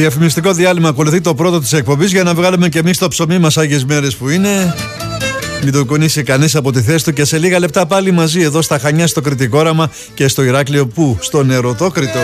Διαφημιστικό διάλειμμα ακολουθεί, το πρώτο της εκπομπής, για να βγάλουμε και εμείς το ψωμί μας Άγιες μέρες που είναι. Μην το κουνήσει κανείς από τη θέση του και σε λίγα λεπτά πάλι μαζί εδώ στα Χανιά, στο Κρητικόραμα και στο Ηράκλειο, που στον Ερωτόκριτο.